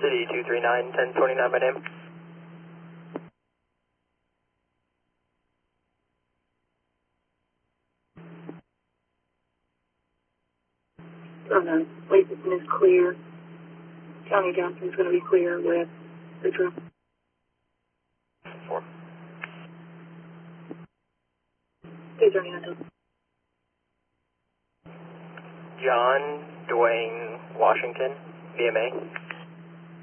City 239, 1029 by name. Layton is clear. County Johnson's going to be clear with the truck. 4. 239. John Dwayne Washington, VMA.